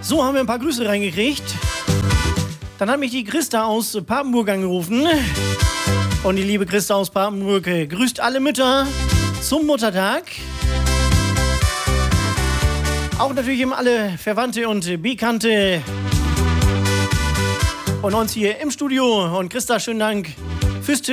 So haben wir ein paar Grüße reingekriegt. Dann hat mich die Christa aus Papenburg angerufen. Und die liebe Christa aus Papenburg grüßt alle Mütter zum Muttertag. Auch natürlich eben alle Verwandte und Bekannte. Und uns hier im Studio. Und Christa, schönen Dank fürs